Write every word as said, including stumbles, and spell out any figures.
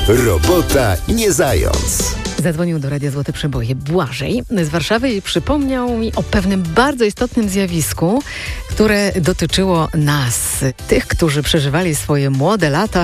Robota nie zając. Zadzwonił do Radia Złote Przeboje Błażej z Warszawy i przypomniał mi o pewnym bardzo istotnym zjawisku, które dotyczyło nas, tych, którzy przeżywali swoje młode lata